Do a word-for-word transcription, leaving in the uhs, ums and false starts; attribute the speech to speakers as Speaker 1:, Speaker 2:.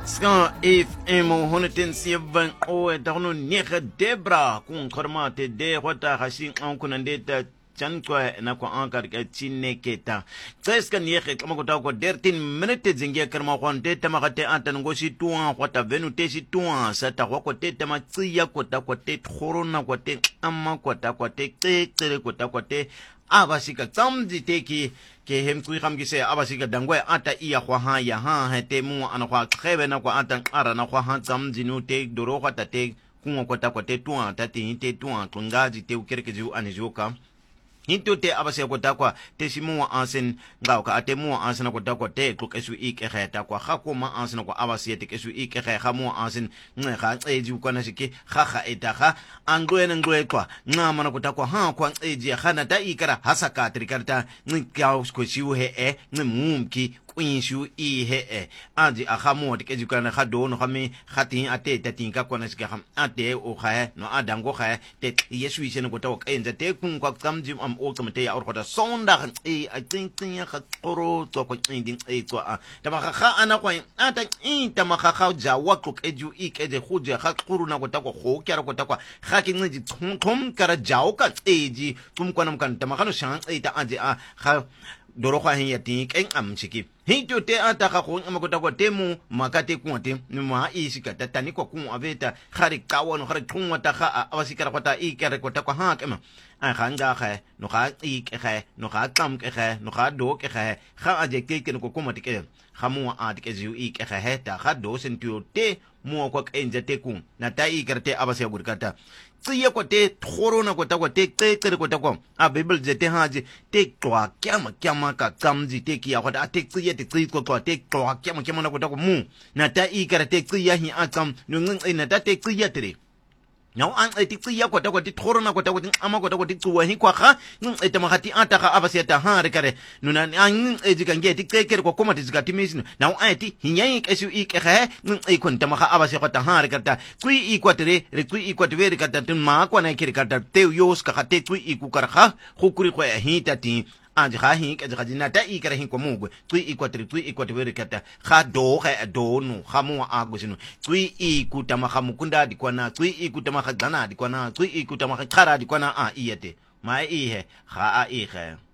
Speaker 1: Ska F M honderdzeven o dagno nege Debra kun kormate de hota hashin an kunandeta chankwa na kwa ankar ka chineketa tseska nege kama kota ko thirteen minutes zingia karma kwante tamakate atan ngoshi tuwa kwata venu teshi tuwa sata kwako tete matsiya kota kwate khorona kwate amma kota kwate tsere kota kwate abasika tsamzi teki ke hem kui kham gise abasika dangwe ata iya kwa ha ya ha hete mu ana kwa khebe na kwa ata ara na kwa ha tsamzi nu te doro kwa tate kunwa kwata kwate tuwa tate te tuwa tungaji te ukereke ju anijoka hinto te abase kota kwa te simu ansen ngao ka ate mu ansen kota kwa te klukesu ik kheta kwa khako ma ansen kwa abase te kesu ik khe khamu ansen nge kha eji kwa na shike kha kha eta kha angwe na ngwe kwa ngama na kota kwa ha kwa eji khana ta ikara hasaka trikarta nge kwa ko shiu he e nge mumki kwinshu i he e aji akhamu te keji kwa na khado no khame khati ate tatinka kwa na shike kham ate o kha no adango kha te yesu ishene kota kwa enza te kun kwa kamji am ultimate ya orkota sondag e I think tin ga qoro to ko tin e to a tama ga ana kwa ata in tama ga ga ja wa klok edu ik e de khuje ga quru na kota ko go kyara kota kwa ga ke ngi thum thum kara jao ka eji tum kwa nam kan tama ga no shang e ta anje a ga doro kwa hin ya tin ken am chiki hinto te ata ga go amakota ko temu makate kwate ni ma isika tatani ko kun aveta khari kawono khari thumwa ta ga awasikara kota ikere kota kwa ha kema a khanga kha no kha ik kha no kha tam ke kha no kha do ke kha kha aje ke ke ko kuma tike khamu a tike ju ik kha heta kha do sentu te mo ko enje te kun na ta ikerte abase gurkata tsiye ko te thorona ko ta ko te te te ko ta ko a bible je te haje te twa kyama kyama ka tsamji te ki ya ko ta te tsiye te tsi ko to te twa kyama kyama na ko ta ko mu na ta ikarte tsiya hi a tsam no ngin na ta te tsiye te now an e titsiya ko ta ko ti thorona ko ta ko ama ko ta ko ti tsuwa hi kwa kha e ta magati ata kha abase ta ha re kare nuna an e jikange ti keke ko koma ti zikati misino now an ti hinyai ke su ik kha e kon ta ma kha abase ko ta ha re kata kui i ko tere re kui i ko te re kata tin ma ko na ke kata te yos ka te kui i ku kar kha khukuri ko hi ta ti anje kha hi ke ga dina ta i kare hi ko mugwe kui i ko tere kui i ko te re kata kha do kha do no kha mu a go sino kui i ku ta ma kha mukunda di kwana kui i ku ta ma kha dana di kwana kui i ku ta ma kha khara di kwana a iyete mai i he kha a i kha